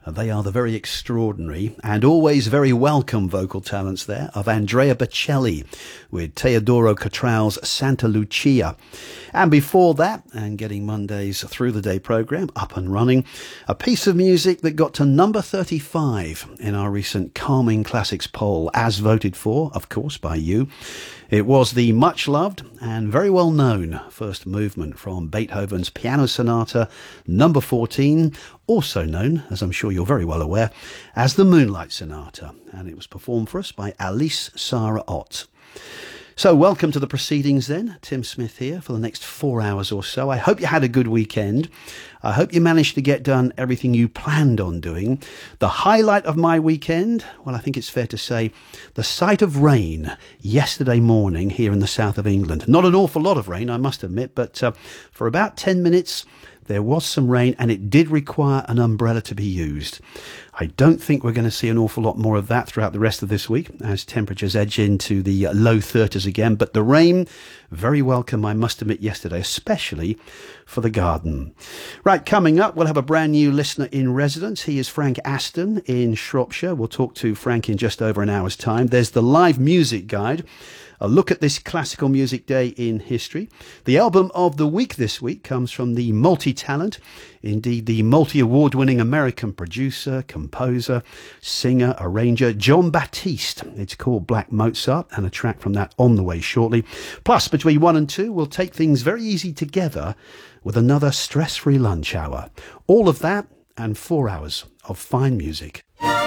They are the very extraordinary and always very welcome vocal talents there of Andrea Bocelli with Teodoro Catral's Santa Lucia. And before that, and getting Monday's Through the Day programme up and running, a piece of music that got to number 35 in our recent Calming Classics poll, as voted for, of course, by you. It was the much-loved and very well-known first movement from Beethoven's Piano Sonata number 14, also known, as I'm sure you're very well aware, as the Moonlight Sonata, and it was performed for us by Alice Sarah Ott. So welcome to the proceedings then. Tim Smith here for the next 4 hours or so. I hope you had a good weekend. I hope you managed to get done everything you planned on doing. The highlight of my weekend, well, I think it's fair to say, the sight of rain yesterday morning here in the south of England. Not an awful lot of rain, I must admit, but for about 10 minutes, there was some rain and it did require an umbrella to be used. I don't think we're going to see an awful lot more of that throughout the rest of this week as temperatures edge into the low 30s again. But the rain, very welcome, I must admit, yesterday, especially for the garden. Right, coming up, we'll have a brand new listener in residence. He is Frank Aston in Shropshire. We'll talk to Frank in just over an hour's time. There's the live music guide. A look at this classical music day in history. The album of the week this week comes from the multi-talent, indeed the multi-award-winning American producer, composer, singer, arranger, Jon Batiste. It's called Black Mozart, and a track from that on the way shortly. Plus, between 1 and 2, we'll take things very easy together with another stress-free lunch hour. All of that and 4 hours of fine music.